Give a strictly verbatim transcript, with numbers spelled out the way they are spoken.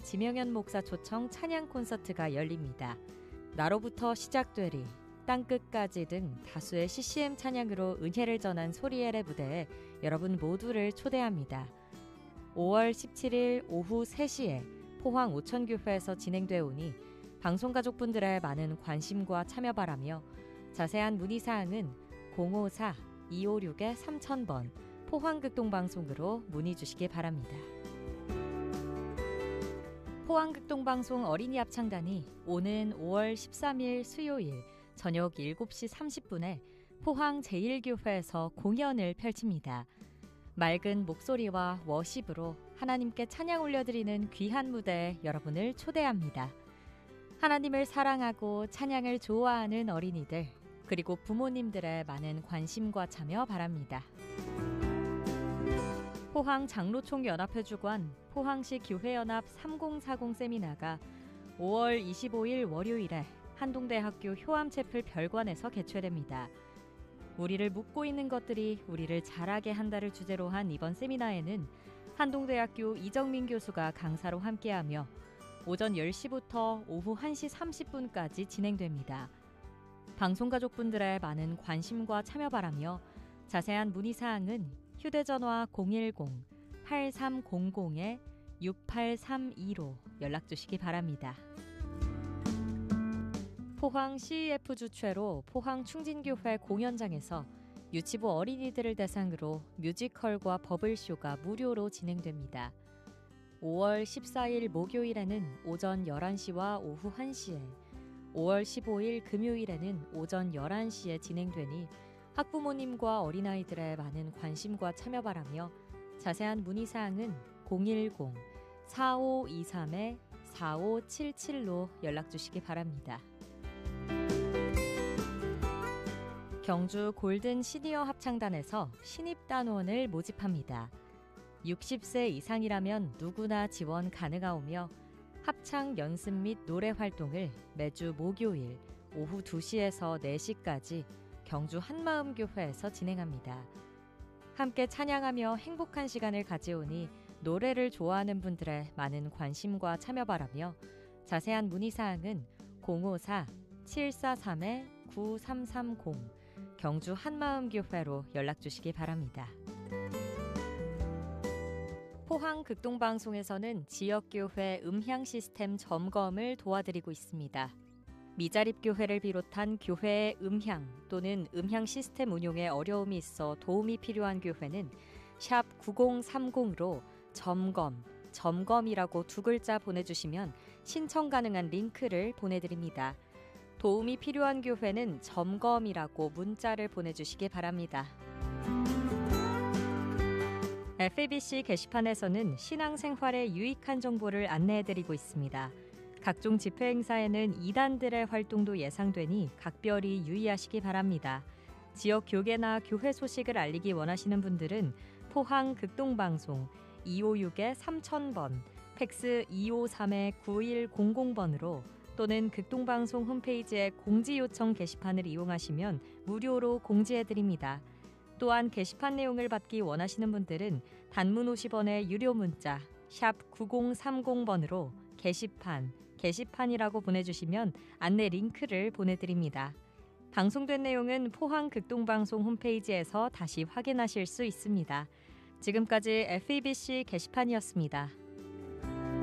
지명현 목사 초청 찬양 콘서트가 열립니다. 나로부터 시작되리, 땅끝까지 등 다수의 씨씨엠 찬양으로 은혜를 전한 소리엘의 무대에 여러분 모두를 초대합니다. 오월 십칠일 오후 세 시에 포항 오천교회에서 진행되어 오니 방송가족분들의 많은 관심과 참여 바라며 자세한 문의사항은 공오사 이오육 삼천 번 포항극동방송으로 문의 주시기 바랍니다. 포항극동방송 어린이 합창단이 오는 오월 십삼일 수요일 저녁 일곱 시 삼십 분에 포항 제일 교회에서 공연을 펼칩니다. 맑은 목소리와 워십으로 하나님께 찬양 올려드리는 귀한 무대에 여러분을 초대합니다. 하나님을 사랑하고 찬양을 좋아하는 어린이들, 그리고 부모님들의 많은 관심과 참여 바랍니다. 포항 장로총연합회 주관 포항시 교회연합 삼공사공 세미나가 오월 이십오일 월요일에 한동대학교 효암채플 별관에서 개최됩니다. 우리를 묶고 있는 것들이 우리를 자라게 한다를 주제로 한 이번 세미나에는 한동대학교 이정민 교수가 강사로 함께하며 오전 열 시부터 오후 한 시 삼십 분까지 진행됩니다. 방송가족분들의 많은 관심과 참여 바라며 자세한 문의사항은 휴대전화 공일공 팔삼공공 육팔삼이로 연락주시기 바랍니다. 포항 씨이에프 주최로 포항 충진교회 공연장에서 유치부 어린이들을 대상으로 뮤지컬과 버블쇼가 무료로 진행됩니다. 오월 십사일 목요일에는 오전 열한 시와 오후 한 시에, 오월 십오일 금요일에는 오전 열한 시에 진행되니 학부모님과 어린아이들의 많은 관심과 참여 바라며 자세한 문의사항은 공일공 사오이삼 사오칠칠로 연락주시기 바랍니다. 경주 골든 시니어 합창단에서 신입단원을 모집합니다. 육십 세 이상이라면 누구나 지원 가능하오며 합창 연습 및 노래 활동을 매주 목요일 오후 두 시에서 네 시까지 경주 한마음교회에서 진행합니다. 함께 찬양하며 행복한 시간을 가지오니 노래를 좋아하는 분들의 많은 관심과 참여 바라며 자세한 문의사항은 공오사 칠사삼 구삼삼공 경주 한마음교회로 연락주시기 바랍니다. 포항 극동방송에서는 지역교회 음향 시스템 점검을 도와드리고 있습니다. 미자립교회를 비롯한 교회의 음향 또는 음향 시스템 운용에 어려움이 있어 도움이 필요한 교회는 샵 구공삼공으로 점검, 점검이라고 두 글자 보내주시면 신청 가능한 링크를 보내드립니다. 도움이 필요한 교회는 점검이라고 문자를 보내주시기 바랍니다. 에프에이비씨 게시판에서는 신앙생활에 유익한 정보를 안내해드리고 있습니다. 각종 집회 행사에는 이단들의 활동도 예상되니 각별히 유의하시기 바랍니다. 지역 교계나 교회 소식을 알리기 원하시는 분들은 포항 극동방송 이오육 삼천 번, 팩스 이오삼 구일공공 번으로 또는 극동방송 홈페이지의 공지요청 게시판을 이용하시면 무료로 공지해드립니다. 또한 게시판 내용을 받기 원하시는 분들은 단문 오십 원의 유료 문자 샵 구공삼공 번으로 게시판, 게시판이라고 보내주시면 안내 링크를 보내드립니다. 방송된 내용은 포항 극동방송 홈페이지에서 다시 확인하실 수 있습니다. 지금까지 에프이비씨 게시판이었습니다.